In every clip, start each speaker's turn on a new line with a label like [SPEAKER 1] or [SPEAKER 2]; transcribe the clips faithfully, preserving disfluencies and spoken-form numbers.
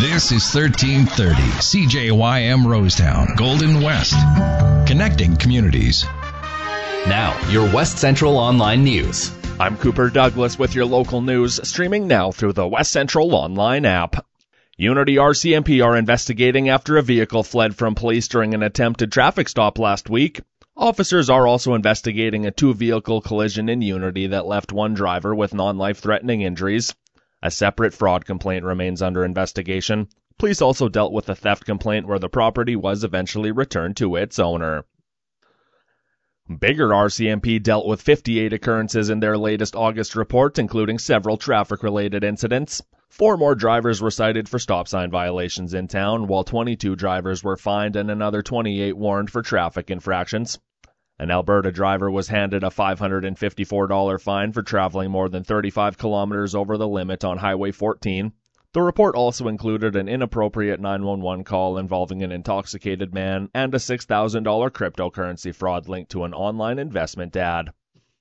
[SPEAKER 1] This is thirteen thirty C J Y M Rosetown, Golden West, connecting communities.
[SPEAKER 2] Now, your West Central Online News.
[SPEAKER 3] I'm Cooper Douglas with your local news, streaming now through the West Central Online app. Unity R C M P are investigating after a vehicle fled from police during an attempted traffic stop last week. Officers are also investigating a two-vehicle collision in Unity that left one driver with non-life-threatening injuries. A separate fraud complaint remains under investigation. Police also dealt with a theft complaint where the property was eventually returned to its owner. Biggar R C M P dealt with fifty-eight occurrences in their latest August report, including several traffic-related incidents. Four more drivers were cited for stop sign violations in town, while twenty-two drivers were fined and another twenty-eight warned for traffic infractions. An Alberta driver was handed a five hundred fifty-four dollars fine for traveling more than thirty-five kilometers over the limit on Highway fourteen. The report also included an inappropriate nine one one call involving an intoxicated man and a six thousand dollars cryptocurrency fraud linked to an online investment ad.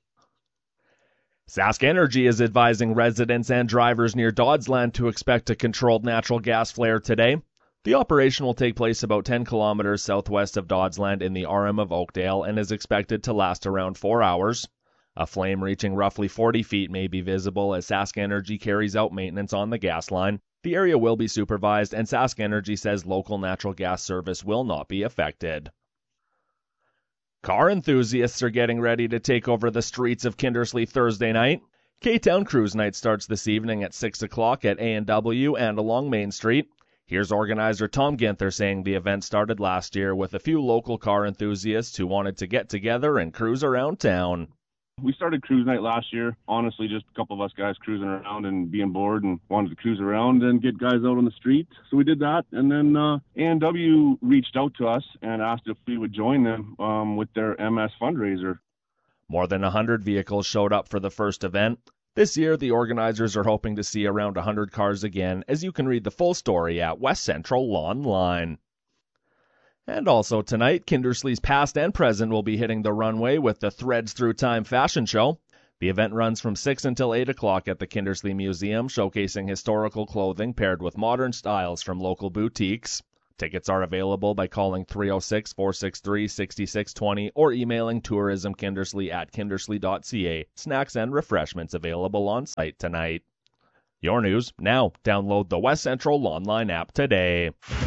[SPEAKER 3] Sask Energy is advising residents and drivers near Dodsland to expect a controlled natural gas flare today. The operation will take place about ten kilometers southwest of Dodsland in the R M of Oakdale and is expected to last around four hours. A flame reaching roughly forty feet may be visible as Sask Energy carries out maintenance on the gas line. The area will be supervised, and Sask Energy says local natural gas service will not be affected. Car enthusiasts are getting ready to take over the streets of Kindersley Thursday night. K-Town Cruise Night starts this evening at six o'clock at A and W and along Main Street. Here's organizer Tom Ginther saying the event started last year with a few local car enthusiasts who wanted to get together and cruise around town.
[SPEAKER 4] We started cruise night last year, honestly, just a couple of us guys cruising around and being bored and wanted to cruise around and get guys out on the street. So we did that. And then uh, A and W reached out to us and asked if we would join them um, with their M S fundraiser.
[SPEAKER 3] More than one hundred vehicles showed up for the first event. This year, the organizers are hoping to see around one hundred cars again, as you can read the full story at West Central Online. And also tonight, Kindersley's past and present will be hitting the runway with the Threads Through Time fashion show. The event runs from six until eight o'clock at the Kindersley Museum, showcasing historical clothing paired with modern styles from local boutiques. Tickets are available by calling three oh six, four six three, six six two zero or emailing tourismkindersley at kindersley dot c a. Snacks and refreshments available on site tonight. Your news now. Download the West Central Online app today.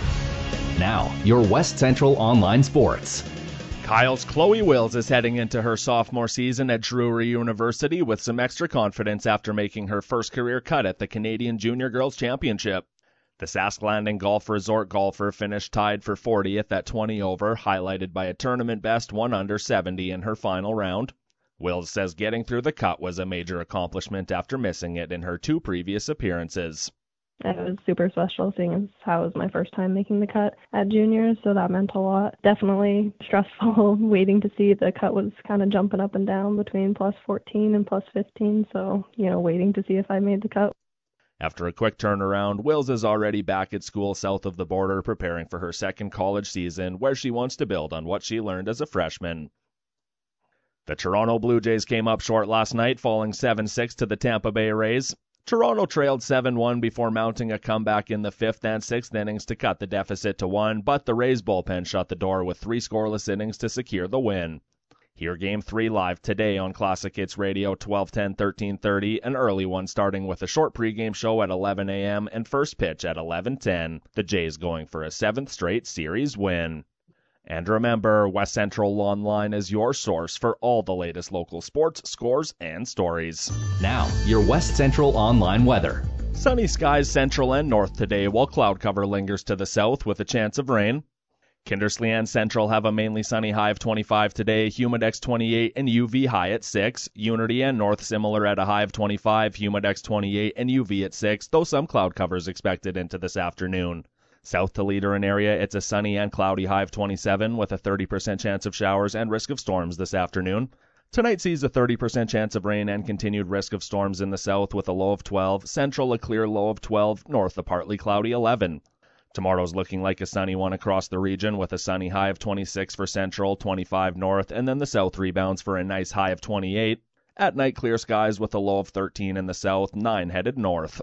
[SPEAKER 2] Now, your West Central Online Sports.
[SPEAKER 3] Kyle's Chloe Wills is heading into her sophomore season at Drury University with some extra confidence after making her first career cut at the Canadian Junior Girls Championship. The Sask Landing Golf Resort golfer finished tied for fortieth at twenty over, highlighted by a tournament best one under seventy in her final round. Wills says getting through the cut was a major accomplishment after missing it in her two previous appearances.
[SPEAKER 5] It was super special, seeing as how it was my first time making the cut at juniors, so that meant a lot. Definitely stressful waiting to see. The cut was kind of jumping up and down between plus fourteen and plus fifteen, so, you know, waiting to see if I made the cut.
[SPEAKER 3] After a quick turnaround, Wills is already back at school south of the border, preparing for her second college season, where she wants to build on what she learned as a freshman. The Toronto Blue Jays came up short last night, falling seven six to the Tampa Bay Rays. Toronto trailed seven one before mounting a comeback in the fifth and sixth innings to cut the deficit to one, but the Rays bullpen shut the door with three scoreless innings to secure the win. Hear Game three live today on Classic Hits Radio, twelve ten, thirteen thirty, an early one starting with a short pregame show at eleven a.m. and first pitch at eleven ten. The Jays going for a seventh straight series win. And remember, West Central Online is your source for all the latest local sports, scores, and stories.
[SPEAKER 2] Now, your West Central Online weather.
[SPEAKER 3] Sunny skies central and north today, while cloud cover lingers to the south with a chance of rain. Kindersley and Central have a mainly sunny high of twenty-five today, Humidex twenty-eight, and U V high at six. Unity and North similar at a high of twenty-five, Humidex twenty-eight, and U V at six, though some cloud covers expected into this afternoon. South to Leader area, it's a sunny and cloudy high of twenty-seven with a thirty percent chance of showers and risk of storms this afternoon. Tonight sees a thirty percent chance of rain and continued risk of storms in the south with a low of twelve, Central a clear low of twelve, North a partly cloudy eleven. Tomorrow's looking like a sunny one across the region with a sunny high of twenty-six for Central, twenty-five North, and then the south rebounds for a nice high of twenty-eight. At night, clear skies with a low of thirteen in the south, nine headed north.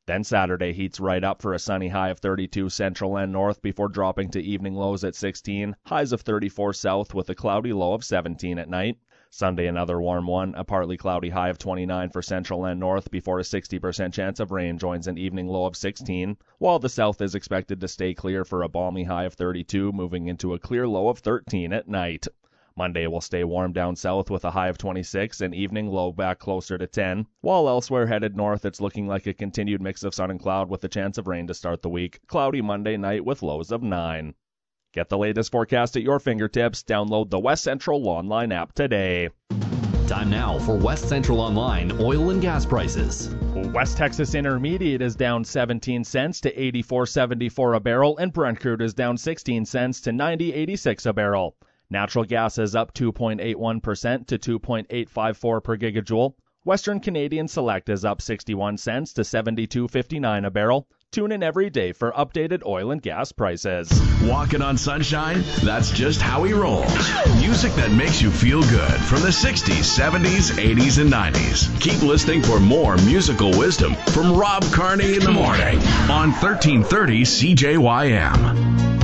[SPEAKER 3] Then Saturday heats right up for a sunny high of thirty-two central and north before dropping to evening lows at sixteen, highs of thirty-four south with a cloudy low of seventeen at night. Sunday another warm one, a partly cloudy high of twenty-nine for central and north before a sixty percent chance of rain joins an evening low of sixteen, while the south is expected to stay clear for a balmy high of thirty-two, moving into a clear low of thirteen at night. Monday will stay warm down south with a high of twenty-six and evening low back closer to ten, while elsewhere headed north it's looking like a continued mix of sun and cloud with a chance of rain to start the week. Cloudy Monday night with lows of nine. Get the latest forecast at your fingertips. Download the West Central Online app today.
[SPEAKER 2] Time now for West Central Online oil and gas prices.
[SPEAKER 3] West Texas Intermediate is down seventeen cents to eighty-four seventy-four a barrel, and Brent crude is down sixteen cents to ninety eighty-six a barrel. Natural gas is up two point eight one percent to two point eight five four per gigajoule. Western Canadian Select is up sixty-one cents to seventy-two fifty-nine a barrel. Tune in every day for updated oil and gas prices.
[SPEAKER 6] Walking on sunshine? That's just how he rolls. Music that makes you feel good from the sixties, seventies, eighties, and nineties. Keep listening for more musical wisdom from Rob Carney in the morning on thirteen thirty C J Y M.